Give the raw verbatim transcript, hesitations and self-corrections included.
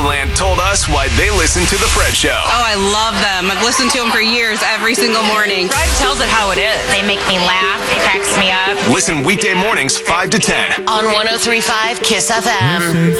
Chicagoland told us why they listen to The Fred Show. Oh, I love them. I've listened to them for years, every single morning. Fred tells it how it is. They make me laugh, cracks me up. Listen weekday mornings five to ten. On one oh three point five KISS F M.